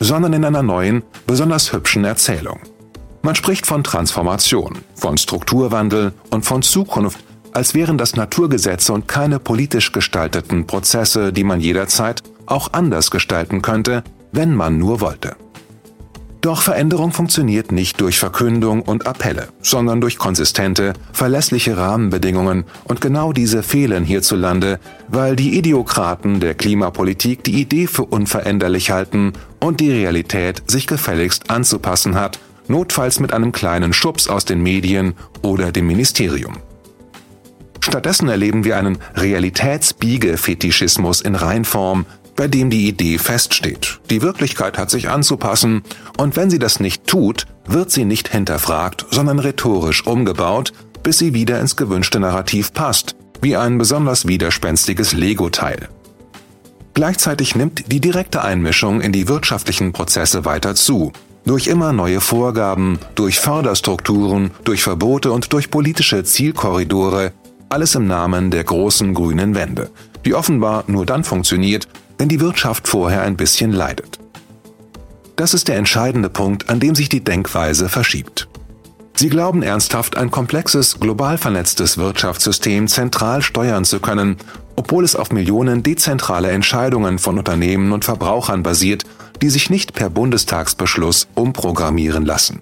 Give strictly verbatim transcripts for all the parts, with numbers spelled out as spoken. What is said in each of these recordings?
sondern in einer neuen, besonders hübschen Erzählung. Man spricht von Transformation, von Strukturwandel und von Zukunft, als wären das Naturgesetze und keine politisch gestalteten Prozesse, die man jederzeit auch anders gestalten könnte, wenn man nur wollte. Doch Veränderung funktioniert nicht durch Verkündung und Appelle, sondern durch konsistente, verlässliche Rahmenbedingungen, und genau diese fehlen hierzulande, weil die Idiokraten der Klimapolitik die Idee für unveränderlich halten und die Realität sich gefälligst anzupassen hat, notfalls mit einem kleinen Schubs aus den Medien oder dem Ministerium. Stattdessen erleben wir einen Realitätsbiege-Fetischismus in Reinform, bei dem die Idee feststeht. Die Wirklichkeit hat sich anzupassen, und wenn sie das nicht tut, wird sie nicht hinterfragt, sondern rhetorisch umgebaut, bis sie wieder ins gewünschte Narrativ passt, wie ein besonders widerspenstiges Lego-Teil. Gleichzeitig nimmt die direkte Einmischung in die wirtschaftlichen Prozesse weiter zu, durch immer neue Vorgaben, durch Förderstrukturen, durch Verbote und durch politische Zielkorridore, alles im Namen der großen grünen Wende, die offenbar nur dann funktioniert, wenn die Wirtschaft vorher ein bisschen leidet. Das ist der entscheidende Punkt, an dem sich die Denkweise verschiebt. Sie glauben ernsthaft, ein komplexes, global vernetztes Wirtschaftssystem zentral steuern zu können, obwohl es auf Millionen dezentrale Entscheidungen von Unternehmen und Verbrauchern basiert, die sich nicht per Bundestagsbeschluss umprogrammieren lassen.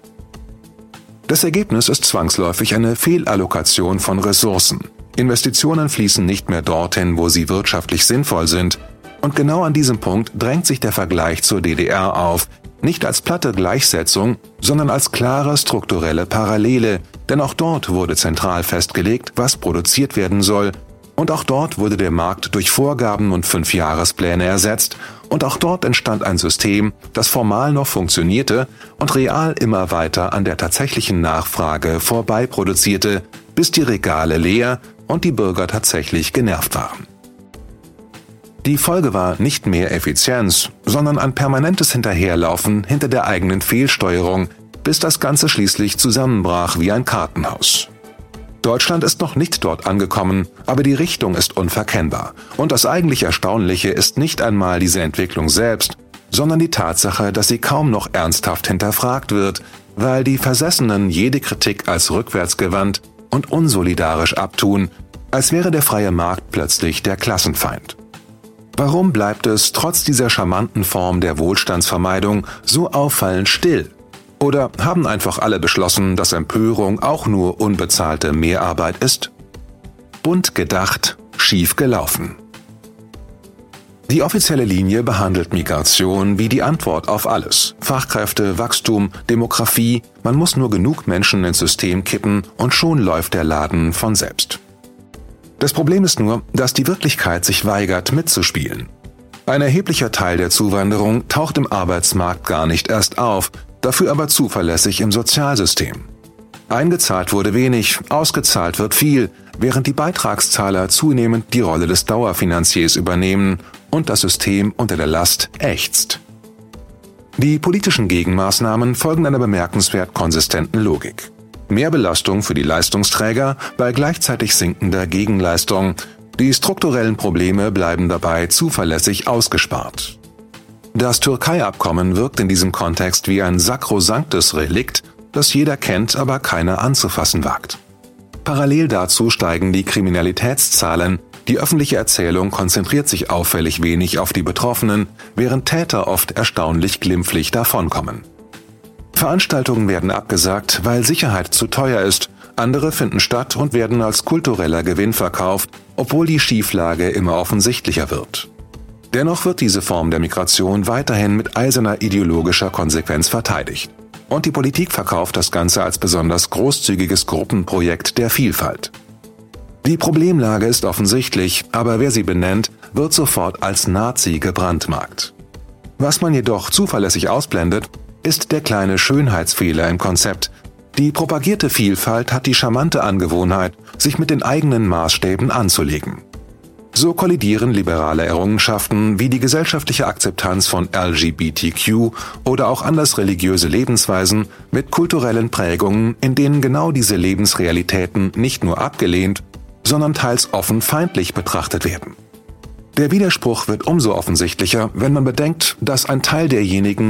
Das Ergebnis ist zwangsläufig eine Fehlallokation von Ressourcen. Investitionen fließen nicht mehr dorthin, wo sie wirtschaftlich sinnvoll sind, und genau an diesem Punkt drängt sich der Vergleich zur D D R auf, nicht als platte Gleichsetzung, sondern als klare strukturelle Parallele, denn auch dort wurde zentral festgelegt, was produziert werden soll, und auch dort wurde der Markt durch Vorgaben und Fünfjahrespläne ersetzt, und auch dort entstand ein System, das formal noch funktionierte und real immer weiter an der tatsächlichen Nachfrage vorbei produzierte, bis die Regale leer und die Bürger tatsächlich genervt waren. Die Folge war nicht mehr Effizienz, sondern ein permanentes Hinterherlaufen hinter der eigenen Fehlsteuerung, bis das Ganze schließlich zusammenbrach wie ein Kartenhaus. Deutschland ist noch nicht dort angekommen, aber die Richtung ist unverkennbar. Und das eigentlich Erstaunliche ist nicht einmal diese Entwicklung selbst, sondern die Tatsache, dass sie kaum noch ernsthaft hinterfragt wird, weil die Versessenen jede Kritik als rückwärtsgewandt und unsolidarisch abtun, als wäre der freie Markt plötzlich der Klassenfeind. Warum bleibt es trotz dieser charmanten Form der Wohlstandsvermeidung so auffallend still? Oder haben einfach alle beschlossen, dass Empörung auch nur unbezahlte Mehrarbeit ist? Bunt gedacht, schief gelaufen. Die offizielle Linie behandelt Migration wie die Antwort auf alles. Fachkräfte, Wachstum, Demografie, man muss nur genug Menschen ins System kippen und schon läuft der Laden von selbst. Das Problem ist nur, dass die Wirklichkeit sich weigert mitzuspielen. Ein erheblicher Teil der Zuwanderung taucht im Arbeitsmarkt gar nicht erst auf, dafür aber zuverlässig im Sozialsystem. Eingezahlt wurde wenig, ausgezahlt wird viel, während die Beitragszahler zunehmend die Rolle des Dauerfinanziers übernehmen und das System unter der Last ächzt. Die politischen Gegenmaßnahmen folgen einer bemerkenswert konsistenten Logik. Mehr Belastung für die Leistungsträger bei gleichzeitig sinkender Gegenleistung. Die strukturellen Probleme bleiben dabei zuverlässig ausgespart. Das Türkei-Abkommen wirkt in diesem Kontext wie ein sakrosanktes Relikt, das jeder kennt, aber keiner anzufassen wagt. Parallel dazu steigen die Kriminalitätszahlen, die öffentliche Erzählung konzentriert sich auffällig wenig auf die Betroffenen, während Täter oft erstaunlich glimpflich davonkommen. Veranstaltungen werden abgesagt, weil Sicherheit zu teuer ist, andere finden statt und werden als kultureller Gewinn verkauft, obwohl die Schieflage immer offensichtlicher wird. Dennoch wird diese Form der Migration weiterhin mit eiserner ideologischer Konsequenz verteidigt. Und die Politik verkauft das Ganze als besonders großzügiges Gruppenprojekt der Vielfalt. Die Problemlage ist offensichtlich, aber wer sie benennt, wird sofort als Nazi gebrandmarkt. Was man jedoch zuverlässig ausblendet, ist der kleine Schönheitsfehler im Konzept. Die propagierte Vielfalt hat die charmante Angewohnheit, sich mit den eigenen Maßstäben anzulegen. So kollidieren liberale Errungenschaften wie die gesellschaftliche Akzeptanz von L G B T Q oder auch andersreligiöse Lebensweisen mit kulturellen Prägungen, in denen genau diese Lebensrealitäten nicht nur abgelehnt, sondern teils offen feindlich betrachtet werden. Der Widerspruch wird umso offensichtlicher, wenn man bedenkt, dass ein Teil derjenigen,